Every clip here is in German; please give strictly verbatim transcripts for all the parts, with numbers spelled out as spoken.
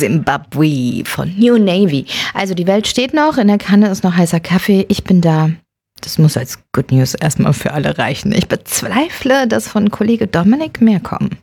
Zimbabwe von New Navy. Also die Welt steht noch, in der Kanne ist noch heißer Kaffee. Ich bin da. Das muss als Good News erstmal für alle reichen. Ich bezweifle, dass von Kollege Dominik mehr kommen.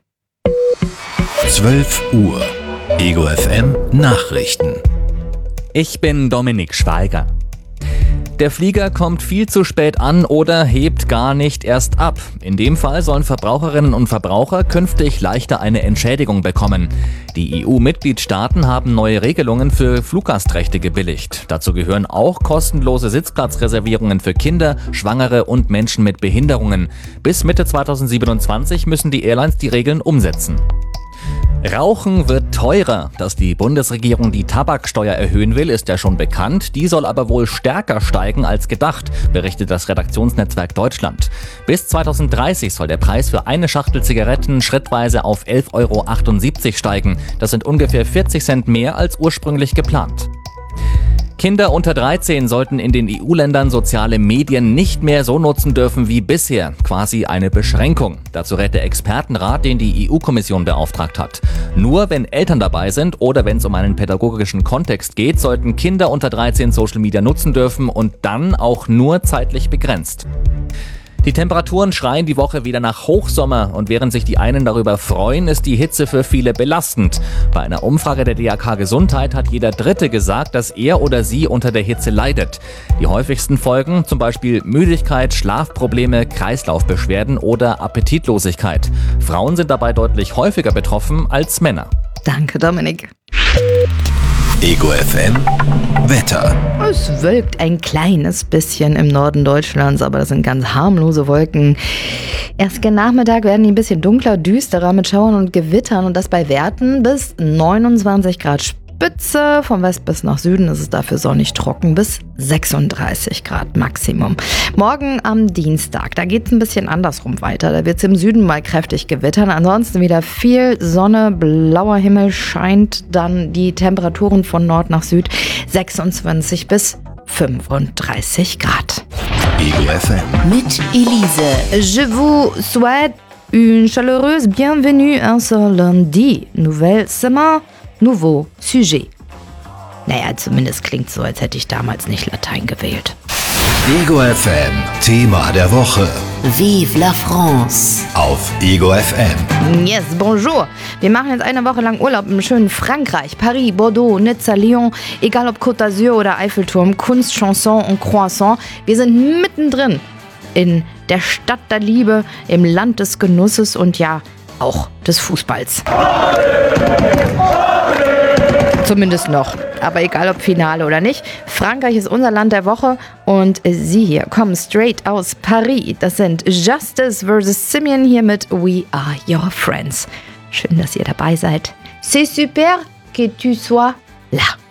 zwölf Uhr. Ego F M Nachrichten. Ich bin Dominik Schweiger. Der Flieger kommt viel zu spät an oder hebt gar nicht erst ab. In dem Fall sollen Verbraucherinnen und Verbraucher künftig leichter eine Entschädigung bekommen. Die E U-Mitgliedstaaten haben neue Regelungen für Fluggastrechte gebilligt. Dazu gehören auch kostenlose Sitzplatzreservierungen für Kinder, Schwangere und Menschen mit Behinderungen. Bis Mitte zweitausendsiebenundzwanzig müssen die Airlines die Regeln umsetzen. Rauchen wird teurer. Dass die Bundesregierung die Tabaksteuer erhöhen will, ist ja schon bekannt. Die soll aber wohl stärker steigen als gedacht, berichtet das Redaktionsnetzwerk Deutschland. Bis zweitausenddreißig soll der Preis für eine Schachtel Zigaretten schrittweise auf elf Euro achtundsiebzig steigen. Das sind ungefähr vierzig Cent mehr als ursprünglich geplant. Kinder unter dreizehn sollten in den E U-Ländern soziale Medien nicht mehr so nutzen dürfen wie bisher. Quasi eine Beschränkung. Dazu rät der Expertenrat, den die E U-Kommission beauftragt hat. Nur wenn Eltern dabei sind oder wenn es um einen pädagogischen Kontext geht, sollten Kinder unter dreizehn Social Media nutzen dürfen und dann auch nur zeitlich begrenzt. Die Temperaturen schreien die Woche wieder nach Hochsommer und während sich die einen darüber freuen, ist die Hitze für viele belastend. Bei einer Umfrage der D A K Gesundheit hat jeder Dritte gesagt, dass er oder sie unter der Hitze leidet. Die häufigsten Folgen, zum Beispiel Müdigkeit, Schlafprobleme, Kreislaufbeschwerden oder Appetitlosigkeit. Frauen sind dabei deutlich häufiger betroffen als Männer. Danke, Dominik. Ego F M Wetter. Es wölkt ein kleines bisschen im Norden Deutschlands, aber das sind ganz harmlose Wolken. Erst gegen Nachmittag werden die ein bisschen dunkler, düsterer mit Schauern und Gewittern und das bei Werten bis neunundzwanzig Grad Spitze. Von West bis nach Süden ist es dafür sonnig trocken bis sechsunddreißig Grad Maximum. Morgen am Dienstag, da geht es ein bisschen andersrum weiter. Da wird es im Süden mal kräftig gewittern. Ansonsten wieder viel Sonne, blauer Himmel scheint. Dann die Temperaturen von Nord nach Süd sechsundzwanzig bis fünfunddreißig Grad. Ego F M Mit Elise. Je vous souhaite une chaleureuse bienvenue à ce lundi. Nouvelle semaine, nouveau sujet. Naja, zumindest klingt so, als hätte ich damals nicht Latein gewählt. Ego F M Thema der Woche. Vive la France. Auf Ego F M. Yes, bonjour. Wir machen jetzt eine Woche lang Urlaub im schönen Frankreich. Paris, Bordeaux, Nizza, Lyon. Egal ob Côte d'Azur oder Eiffelturm, Kunst, Chanson und Croissant. Wir sind mittendrin in der Stadt der Liebe, im Land des Genusses und ja, auch des Fußballs. Zumindest noch. Aber egal ob Finale oder nicht, Frankreich ist unser Land der Woche und sie hier kommen straight aus Paris. Das sind Justice versus Simeon hier mit We Are Your Friends. Schön, dass ihr dabei seid. C'est super que tu sois là.